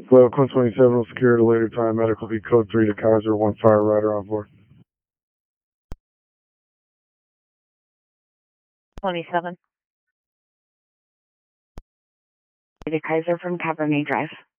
Level Quinn 27 will secure at a later time. Medical be code 3 to Kaiser, 1 fire rider on board. 27. To Kaiser from Cabernet Drive.